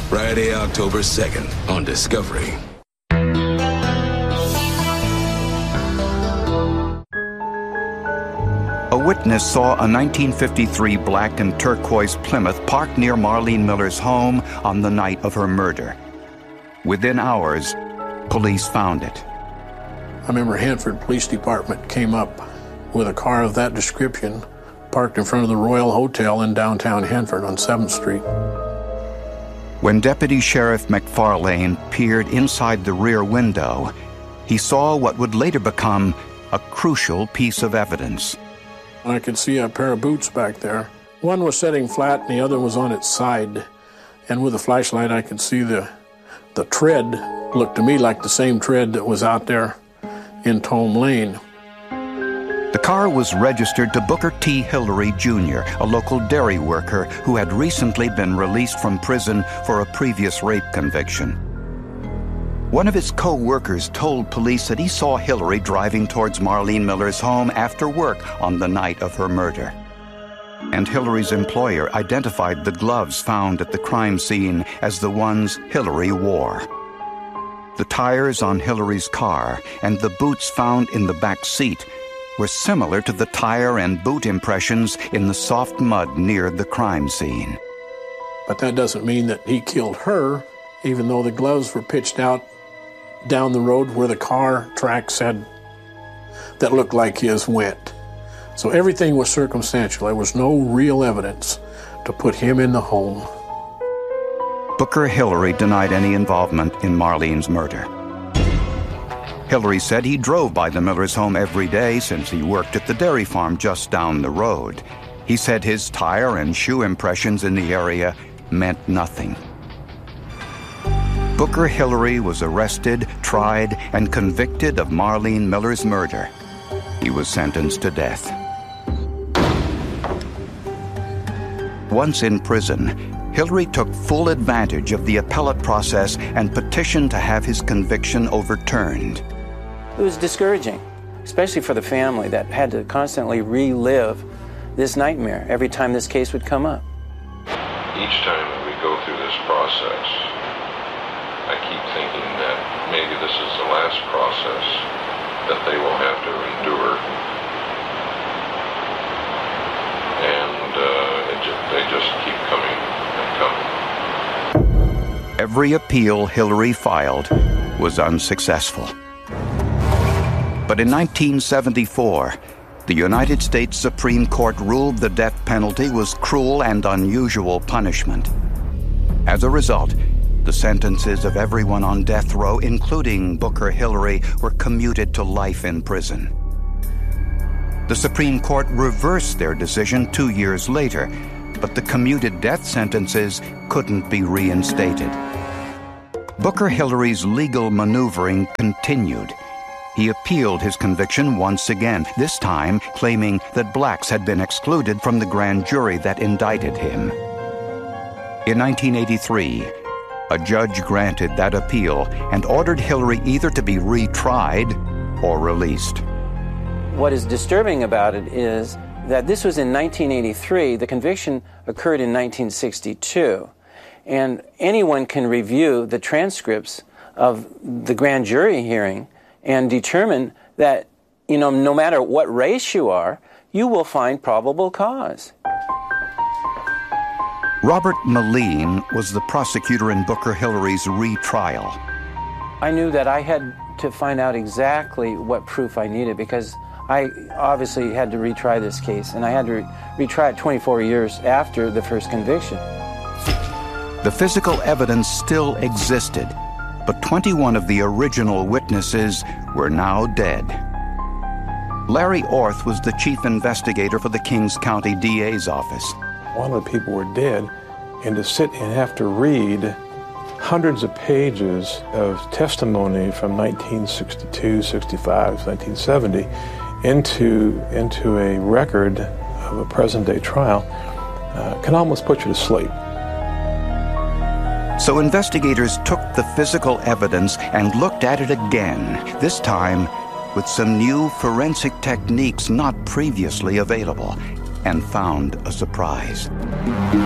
Friday, October 2nd on Discovery. A witness saw a 1953 black and turquoise Plymouth parked near Marlene Miller's home on the night of her murder. Within hours, police found it. I remember Hanford Police Department came up with a car of that description parked in front of the Royal Hotel in downtown Hanford on 7th Street. When Deputy Sheriff McFarlane peered inside the rear window, he saw what would later become a crucial piece of evidence. I could see a pair of boots back there. One was sitting flat and the other was on its side. And with a flashlight I could see the tread. Looked to me like the same tread that was out there in Tome Lane. The car was registered to Booker T. Hillary, Jr., a local dairy worker who had recently been released from prison for a previous rape conviction. One of his co-workers told police that he saw Hillary driving towards Marlene Miller's home after work on the night of her murder. And Hillary's employer identified the gloves found at the crime scene as the ones Hillary wore. The tires on Hillary's car and the boots found in the back seat were similar to the tire and boot impressions in the soft mud near the crime scene. But that doesn't mean that he killed her, even though the gloves were pitched out down the road where the car tracks had that looked like his went. So everything was circumstantial. There was no real evidence to put him in the home. Booker Hillary denied any involvement in Marlene's murder. Hillary said he drove by the Millers' home every day since he worked at the dairy farm just down the road. He said his tire and shoe impressions in the area meant nothing. Booker Hillary was arrested, tried, and convicted of Marlene Miller's murder. He was sentenced to death. Once in prison, Hillary took full advantage of the appellate process and petitioned to have his conviction overturned. It was discouraging, especially for the family that had to constantly relive this nightmare every time this case would come up. Each time that we go through this process, I keep thinking that maybe this is the last process that they will have to endure. And they just keep coming and coming. Every appeal Hillary filed was unsuccessful. But in 1974, the United States Supreme Court ruled the death penalty was cruel and unusual punishment. As a result, the sentences of everyone on death row, including Booker Hillary, were commuted to life in prison. The Supreme Court reversed their decision 2 years later, but the commuted death sentences couldn't be reinstated. Booker Hillary's legal maneuvering continued. He appealed his conviction once again, this time claiming that blacks had been excluded from the grand jury that indicted him. In 1983, a judge granted that appeal and ordered Hillary either to be retried or released. What is disturbing about it is that this was in 1983. The conviction occurred in 1962. And anyone can review the transcripts of the grand jury hearing and determine that, no matter what race you are, you will find probable cause. Robert Moline was the prosecutor in Booker Hillary's retrial. I knew that I had to find out exactly what proof I needed because I obviously had to retry this case, and I had to retry it 24 years after the first conviction. The physical evidence still existed, but 21 of the original witnesses were now dead. Larry Orth was the chief investigator for the Kings County DA's office. A lot of the people were dead, and to sit and have to read hundreds of pages of testimony from 1962, 65, 1970 into a record of a present-day trial can almost put you to sleep. So investigators took the physical evidence and looked at it again, this time with some new forensic techniques not previously available, and found a surprise.